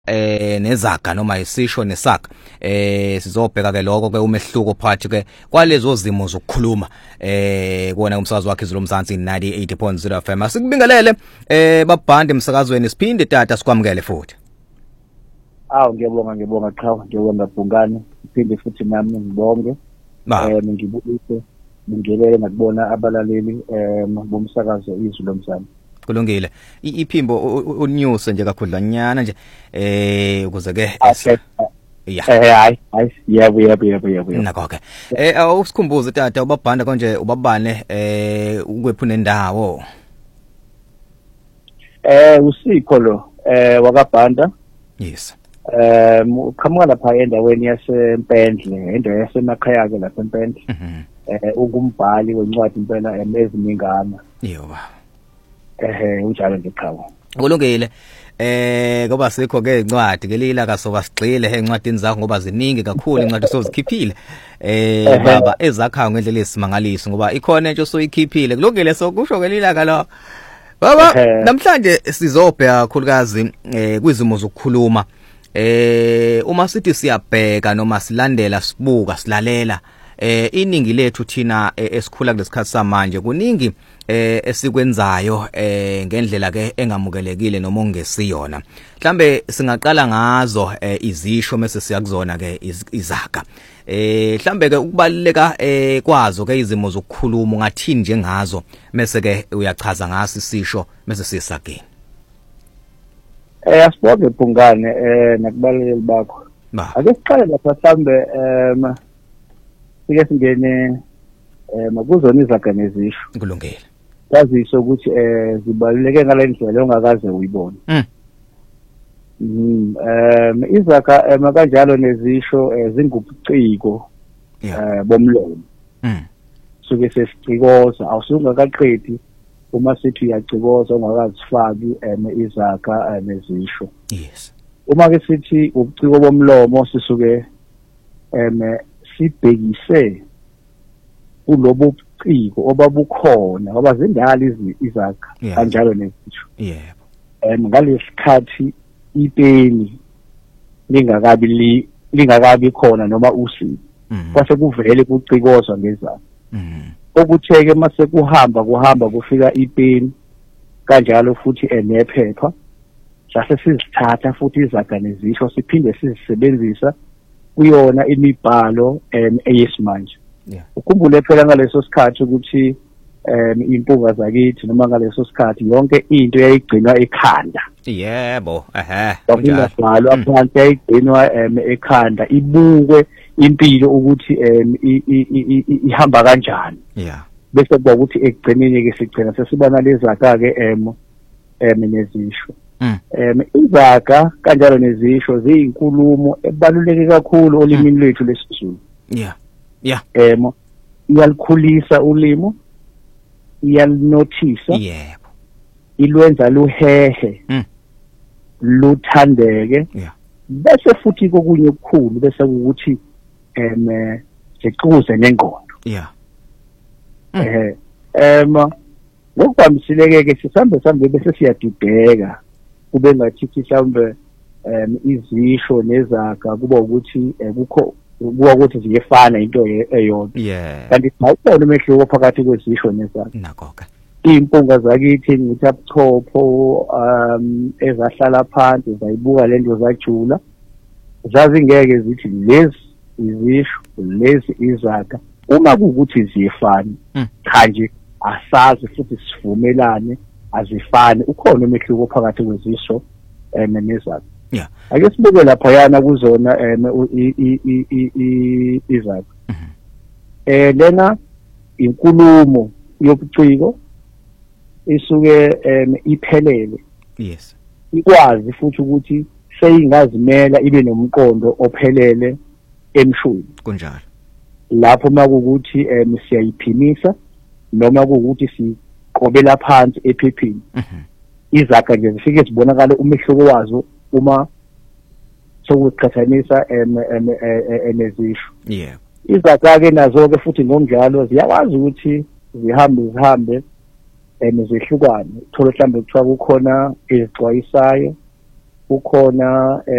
nezaga noma isisho nesaga sizobheka ke lokho ke umehluko phakathi ke kwalezo zimo zokukhuluma kuona umsakazo wakhe izolomzansi 98.0 FM asikubingelele babhande emsakazweni siphinde tata sikwamukele futhi ngiyabonga cha ngiyabonga Bhungane siphinde futhi nami ngibonge ngibulise ngibelele ngakubona abalaleli bomsakazo izolomzansi kulungile iphimbo unews nje kakhudlanyana nje ukuze ke yebo nakho ke awusikhumbuze tata ubabhanda konje ubabane ukwephu nendawo uSipho lo wakabhanda yes uqhamuka lapha endaweni yaseMpendle endawo yasemakhaya ke lapha eMpendle ungumbhali wencwadi impela eziningana yoba unjalo nje cha kulungile ngoba sikho ke incwadi ke lila kasoba sigxile encwadini zakho ngoba ziningi kakhulu incwadi sozikhiphile baba ezakha ngendlela esimangaliso ngoba ikhona nje soyikhiphile kulungile sokusho ke lila ka lo baba namhlanje sizobheka kakhulukazi kwizimo zokukhuluma uma sithi siyabheka noma silandela sibuka silalela iningi lethu thina esikhula kulesikhathi samanje kuningi esikwenzayo ngendlela ke engamukelekile noma ongesiyona mhlambe singaqala ngazo izisho mase siyakuzona ke izaga mhlambe ke ukubaleka kwazo ke izimo zokukhuluma ungathini nje ngazo mase ke uyachaza ngaso isisho mase siyesageni asibonge Bhungane nakubalekeli bakho ake siqale lapha mhlambe sike singene makuzona izaga nezisho kulungile yazisho ukuthi zibaluleke ngalendlela ongakaze uyibone izaga makanjalo nezisho zingubuciko bomlomo suke sesicikoza awusungakaqedi uma sithi uyacikoza ongakazifaki izaga nezisho yes uma ke sithi ubuciko bomlomo sisuke sibhekise kulobo buciko obabukhona ngoba zindala izaga kanjalo nezisho yebo ngalesikhathi ipeni lingakabi khona noma usizi kwase kuvele kucikozwa ngezaga okutheke mase kuhamba kufika ipeni kanjalo futhi nephepha sase sizithatha futhi izaga nezisho siphinde sizisebenzisa kuyona imibhalo eyesimanje ukhumbule phela ngaleso sikhathi ukuthi impunga zakithi noma ngaleso sikhathi yonke into yayigcinwa ekhanda yebo kunjalo aphansi yayigcinwa ekhanda ibukwe impilo ukuthi ihamba kanjani bese kuba ukuthi ekugcineni ke sigcina sesibana lezaga ke nezisho izaga kanjalo nezisho ziyinkulumo ebaluleke kakhulu olimini lwethu lesizulu iyalikhulisa ulimo iyalinothisa yebo ilwenza luhehe luthandeke bese futhi kokunye okukhulu bese ukuthi sicuze nengqondo ngokubambisileke ke sisambe bese siyadideka kube ngathi mhlawumbe izisho nezaga kuba ukuthi kuba ukuthi ziyefana into eyodwa kanti awubona umehluko phakathi kwezisho nezaga nakho ke impunga zakithi ngithi abuchopho ezahlala phansi zayibuka lento zajula zazingeke zithi lezi izisho lezi izaga uma kuukuthi ziyefana cha nje asazi futhi sivumelane azifani ukhona umehluko phakathi kwezisho nezaga ake sibuke lapha yana kuzona izaga lena inkulumo yobuciko isuke iphelele yes ikwazi futhi ukuthi seyingazimela ibe nomqondo ophelele emshweni kunjalo lapho makukuthi siyayiphimisa noma kuukuthi siqobela phansi ephepheni izaga nje zifike zibonakala umehluko wazo uma sokuqhathanisa nezisho izaga ke nazo ke futhi ngokunjalo ziyakwazi ukuthi zihambe zihlukane uthola mhlawumbe kuthiwa kukhona ezixwayisayo kukhona